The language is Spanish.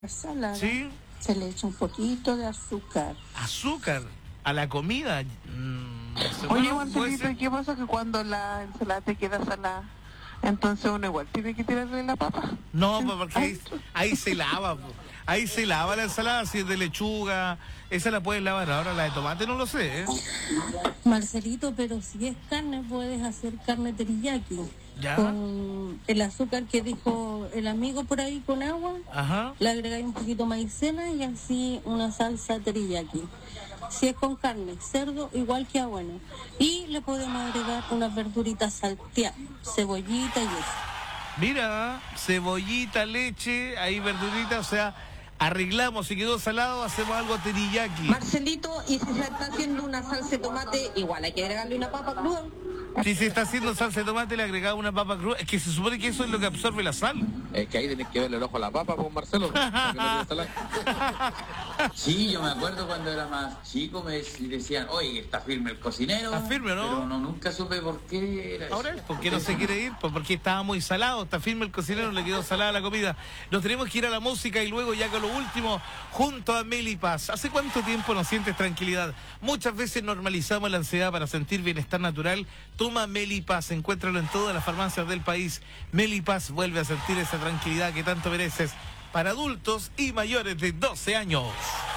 salada, ¿Sí? se le echa un poquito de azúcar. ¿Azúcar a la comida? Oye, Bueno, puede Marcelito, ser. ¿y qué pasa que cuando la ensalada te queda salada, entonces uno igual tiene que tirarle la papa? No, pues porque Ay, ahí se lava, po. Ahí se lava la ensalada, si es de lechuga, esa la puedes lavar. Ahora la de tomate no lo sé, ¿eh? Marcelito, pero si es carne, puedes hacer carne teriyaki. ¿Ya? Con el azúcar que dijo el amigo por ahí con agua, Ajá. le agregáis un poquito maicena y así una salsa teriyaki. Si es con carne, cerdo, igual que bueno. Y le podemos agregar unas verduritas salteadas, cebollita y eso. Mira, cebollita, leche, ahí verdurita, o sea, arreglamos, si quedó salado, hacemos algo teriyaki. Marcelito, y si se está haciendo una salsa de tomate, igual hay que agregarle una papa cruda. Si se está haciendo salsa de tomate, le agregamos una papa cruda. Es que se supone que eso es lo que absorbe la sal. Es que ahí tenés que verle el ojo a la papa, pues Marcelo. para que no te salga. Sí, yo me acuerdo cuando era más chico me decían, oye, está firme el cocinero. ¿Está firme o no? Pero no, nunca supe por qué era Ahora, eso. ¿por qué no se quiere ir? Pues porque estaba muy salado, está firme el cocinero, le quedó salada la comida. Nos tenemos que ir a la música y luego ya con lo último, junto a Melipaz. ¿Hace cuánto tiempo no sientes tranquilidad? Muchas veces normalizamos la ansiedad para sentir bienestar natural. Toma Melipaz, encuéntralo en todas las farmacias del país. Melipaz vuelve a sentir esa tranquilidad que tanto mereces para adultos y mayores de 12 años.